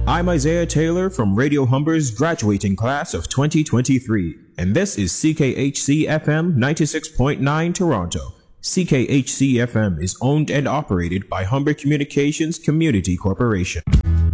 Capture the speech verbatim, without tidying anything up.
I'm Isaiah Taylor from Radio Humber's graduating class of twenty twenty-three, and this is C K H C F M ninety-six point nine Toronto. C K H C F M is owned and operated by Humber Communications Community Corporation.